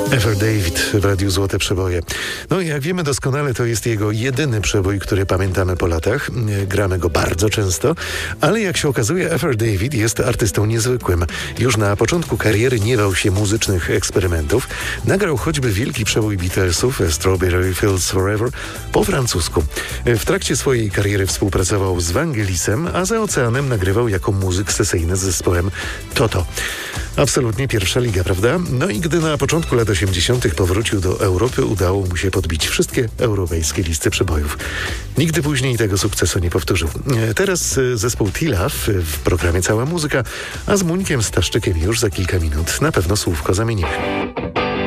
Ever David w Radiu Złote Przeboje. No jak wiemy doskonale, to jest jego jedyny przebój, który pamiętamy po latach. Gramy go bardzo często, ale jak się okazuje, Ever David jest artystą niezwykłym. Już na początku kariery nie bał się muzycznych eksperymentów. Nagrał choćby wielki przebój Beatlesów Strawberry Fields Forever po francusku. W trakcie swojej kariery współpracował z Vangelisem, a za oceanem nagrywał jako muzyk sesyjny z zespołem Toto. Absolutnie pierwsza liga, prawda? No i gdy na początku lat 80. powrócił do Europy, udało mu się podbić wszystkie europejskie listy przebojów. Nigdy później tego sukcesu nie powtórzył. Teraz zespół T-Love w programie Cała Muzyka, a z Muńkiem Staszczykiem już za kilka minut na pewno słówko zamienimy.